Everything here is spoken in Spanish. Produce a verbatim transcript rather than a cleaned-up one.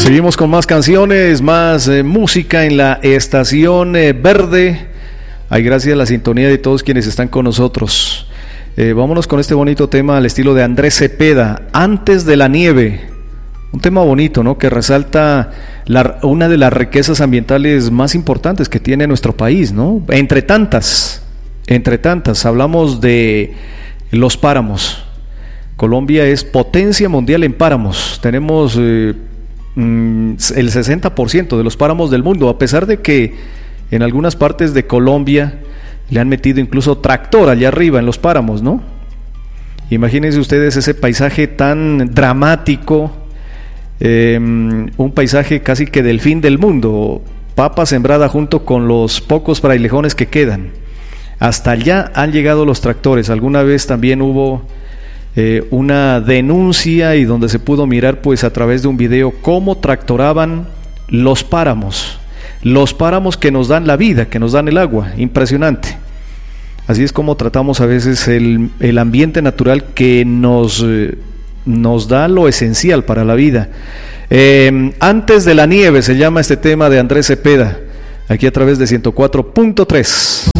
Seguimos con más canciones, más eh, música en la estación eh, verde. Ay, gracias a la sintonía de todos quienes están con nosotros. Eh, vámonos con este bonito tema al estilo de Andrés Cepeda, Antes de la nieve. Un tema bonito, ¿no? Que resalta la, una de las riquezas ambientales más importantes que tiene nuestro país, ¿no? Entre tantas, entre tantas, hablamos de los páramos. Colombia es potencia mundial en páramos. Tenemos eh, el sesenta por ciento de los páramos del mundo, a pesar de que en algunas partes de Colombia le han metido incluso tractor allá arriba en los páramos, ¿no? Imagínense ustedes ese paisaje tan dramático, eh, un paisaje casi que del fin del mundo, papa sembrada junto con los pocos frailejones que quedan. Hasta allá han llegado los tractores. Alguna vez también hubo Eh, una denuncia y donde se pudo mirar pues a través de un video cómo tractoraban los páramos, los páramos que nos dan la vida, que nos dan el agua, impresionante. Así es como tratamos a veces el, el ambiente natural que nos, eh, nos da lo esencial para la vida. Eh, Antes de la nieve se llama este tema de Andrés Cepeda, aquí a través de ciento cuatro punto tres.